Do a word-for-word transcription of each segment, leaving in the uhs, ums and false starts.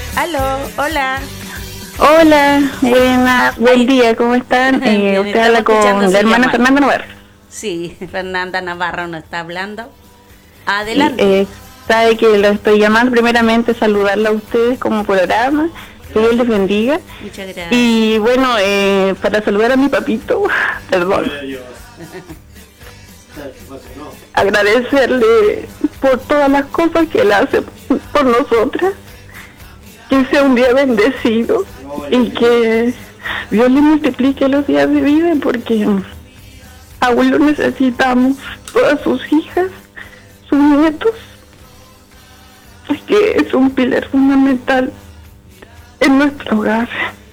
Aló, hola. Hola, buena, buen día, ¿cómo están? Bien, Eh, usted estamos habla con escuchando su la hermana llamada. Fernanda Navarro. Sí, Fernanda Navarro nos está hablando. Y Adelante. eh, sabe que lo estoy llamando primeramente saludarla a ustedes como programa, que Dios les bendiga. Muchas gracias. Y bueno, eh, para saludar a mi papito, perdón, agradecerle por todas las cosas que él hace por nosotras, que sea un día bendecido y que Dios le multiplique los días de vida, porque aún lo necesitamos, todas sus hijas, sus nietos, que es un pilar fundamental en nuestro hogar.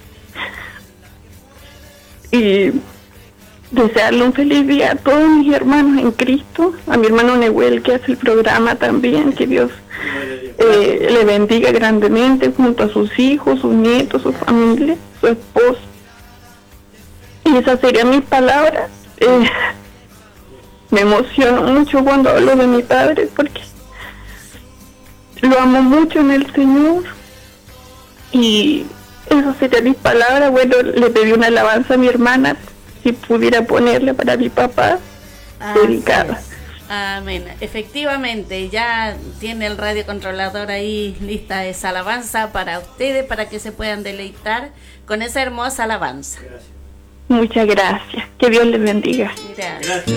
Y desearle un feliz día a todos mis hermanos en Cristo, a mi hermano Nehuel, que hace el programa también, que Dios eh, le bendiga grandemente junto a sus hijos, sus nietos, su familia, su esposo. Y esas serían mis palabras. Eh, me emociono mucho cuando hablo de mi padre, porque lo amo mucho en el Señor. Y esas serían mis palabras. Bueno, le pedí una alabanza a mi hermana, si pudiera ponerle para mi papá, Así dedicada. es. Amén. Efectivamente, ya tiene el radiocontrolador ahí lista esa alabanza para ustedes, para que se puedan deleitar con esa hermosa alabanza. Muchas gracias. Que Dios les bendiga. Gracias.